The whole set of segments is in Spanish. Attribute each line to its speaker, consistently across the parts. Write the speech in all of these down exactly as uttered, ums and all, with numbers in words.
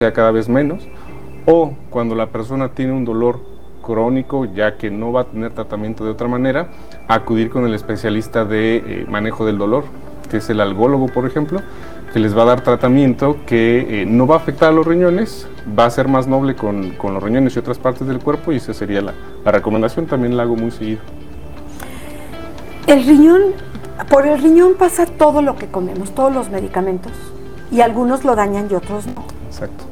Speaker 1: sea cada vez menos, o cuando la persona tiene un dolor crónico, ya que no va a tener tratamiento de otra manera, acudir con el especialista de eh, manejo del dolor, que es el algólogo, por ejemplo, que les va a dar tratamiento que eh, no va a afectar a los riñones, va a ser más noble con, con los riñones y otras partes del cuerpo, y esa sería la, la recomendación. También la hago muy seguido.
Speaker 2: El riñón, por el riñón pasa todo lo que comemos, todos los medicamentos, y algunos lo dañan y otros no.
Speaker 1: Exacto.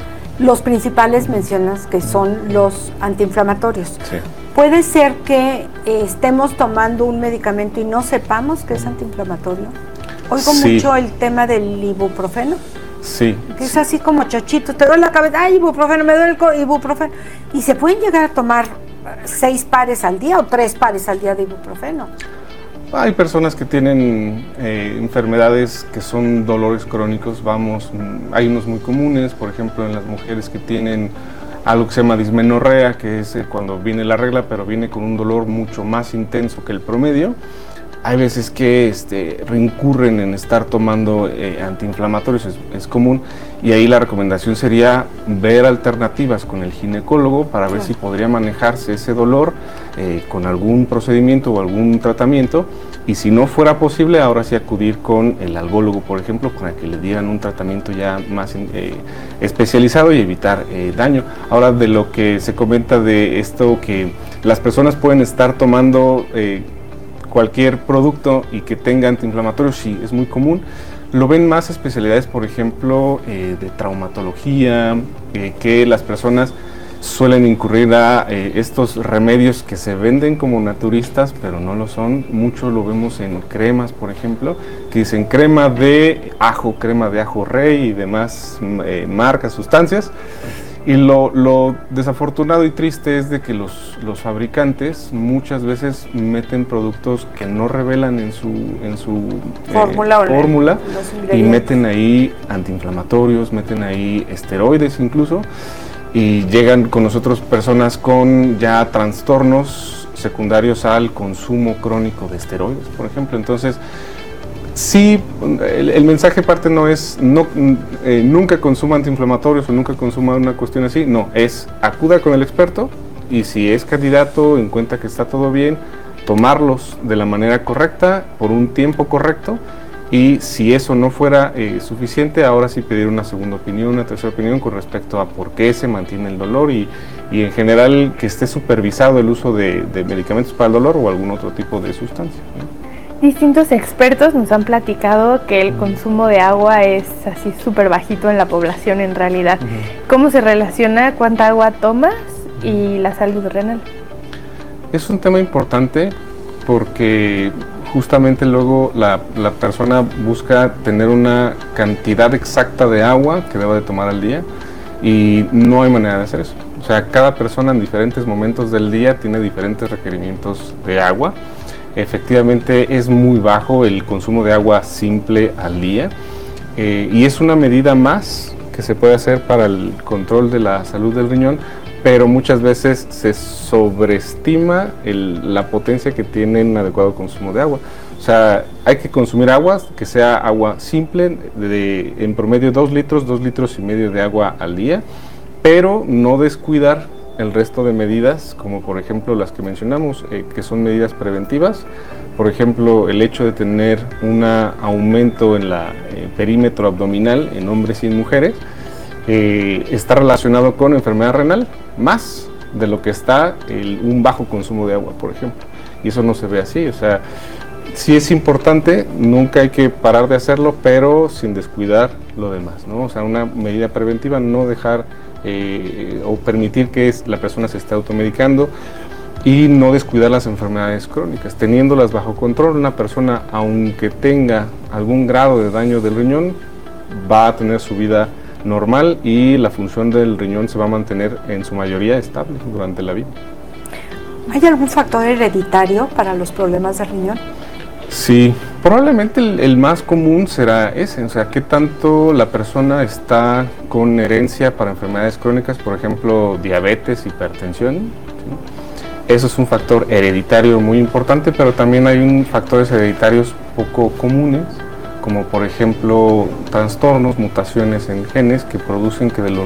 Speaker 2: Los principales mencionas que son los antiinflamatorios.
Speaker 1: Sí.
Speaker 2: ¿Puede ser que eh, estemos tomando un medicamento y no sepamos que es antiinflamatorio? Oigo
Speaker 1: Sí.
Speaker 2: mucho el tema del ibuprofeno.
Speaker 1: Sí.
Speaker 2: Que es así como chochito, te duele la cabeza, ay, ibuprofeno, me duele el co- ibuprofeno. Y se pueden llegar a tomar eh, seis pares al día o tres pares al día de ibuprofeno.
Speaker 1: Hay personas que tienen eh, enfermedades que son dolores crónicos, vamos, mm, hay unos muy comunes, por ejemplo, en las mujeres que tienen algo que se llama dismenorrea, que es eh, cuando viene la regla, pero viene con un dolor mucho más intenso que el promedio. Hay veces que este, reincurren en estar tomando eh, antiinflamatorios, es, es común, y ahí la recomendación sería ver alternativas con el ginecólogo para ver
Speaker 2: Claro.
Speaker 1: si podría manejarse ese dolor eh, con algún procedimiento o algún tratamiento, y si no fuera posible, ahora sí acudir con el algólogo, por ejemplo, para que le dieran un tratamiento ya más eh, especializado y evitar eh, daño. Ahora, de lo que se comenta de esto, que las personas pueden estar tomando eh, cualquier producto y que tenga antiinflamatorios, sí, es muy común. Lo ven más especialidades, por ejemplo, eh, de traumatología, eh, que las personas suelen incurrir a eh, estos remedios que se venden como naturistas, pero no lo son. Mucho lo vemos en cremas, por ejemplo, que dicen crema de ajo, crema de ajo rey y demás eh, marcas, sustancias. Y lo, lo desafortunado y triste es de que los, los fabricantes muchas veces meten productos que no revelan en su, en su
Speaker 2: Fórmula,
Speaker 1: eh, fórmula
Speaker 2: los
Speaker 1: y
Speaker 2: ingredientes.
Speaker 1: meten ahí antiinflamatorios, meten ahí esteroides incluso, y llegan con nosotros personas con ya trastornos secundarios al consumo crónico de esteroides, por ejemplo. Entonces, sí, el, el mensaje parte no es no, eh, nunca consuma antiinflamatorios o nunca consuma una cuestión así, no, es acuda con el experto, y si es candidato, en cuenta que está todo bien, tomarlos de la manera correcta, por un tiempo correcto, y si eso no fuera eh, suficiente, ahora sí pedir una segunda opinión, una tercera opinión con respecto a por qué se mantiene el dolor, y, y en general que esté supervisado el uso de, de medicamentos para el dolor o algún otro tipo de sustancia, ¿no?
Speaker 3: Distintos expertos nos han platicado que el consumo de agua es así súper bajito en la población en realidad.
Speaker 1: Uh-huh.
Speaker 3: ¿Cómo se relaciona cuánta agua tomas y la salud renal?
Speaker 1: Es un tema importante porque justamente luego la, la persona busca tener una cantidad exacta de agua que deba de tomar al día, y no hay manera de hacer eso. O sea, cada persona en diferentes momentos del día tiene diferentes requerimientos de agua. Efectivamente es muy bajo el consumo de agua simple al día, eh, y es una medida más que se puede hacer para el control de la salud del riñón, pero muchas veces se sobreestima el, la potencia que tiene un adecuado consumo de agua. O sea, hay que consumir agua que sea agua simple, de, de, en promedio dos litros, dos litros y medio de agua al día, pero no descuidar el resto de medidas, como por ejemplo las que mencionamos, eh, que son medidas preventivas. Por ejemplo, el hecho de tener un aumento en la eh, perímetro abdominal en hombres y en mujeres eh, está relacionado con enfermedad renal, más de lo que está el, un bajo consumo de agua, por ejemplo. Y eso no se ve así. O sea, sí es importante, nunca hay que parar de hacerlo, pero sin descuidar lo demás, ¿no? O sea, una medida preventiva, no dejar Eh, o permitir que es, la persona se esté automedicando, y no descuidar las enfermedades crónicas, teniéndolas bajo control. Una persona, aunque tenga algún grado de daño del riñón, va a tener su vida normal y la función del riñón se va a mantener en su mayoría estable durante la vida.
Speaker 2: ¿Hay algún factor hereditario para los problemas de riñón?
Speaker 1: Sí, probablemente el, el más común será ese, o sea, qué tanto la persona está con herencia para enfermedades crónicas, por ejemplo, diabetes, hipertensión, ¿sí? Eso es un factor hereditario muy importante, pero también hay un factores hereditarios poco comunes, como por ejemplo trastornos, mutaciones en genes que producen que de los